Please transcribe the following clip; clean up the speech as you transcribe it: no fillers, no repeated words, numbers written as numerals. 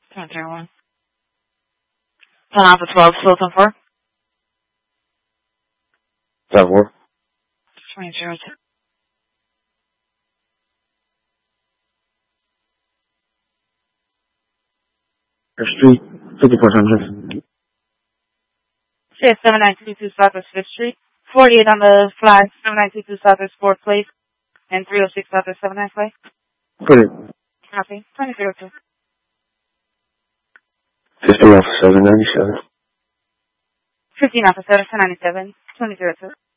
10-1. 10 Alpha 12, Sultan 4. 4. 2002. Street, 5400. Say 7922 Southwest 5th Street. 48 on the flag, 7922 Southwest 4th Place, and 306 Southwest 7th Way. Put it. Copy. 2002. 15 off 797. 15 Alpha 7, 1097, 2002.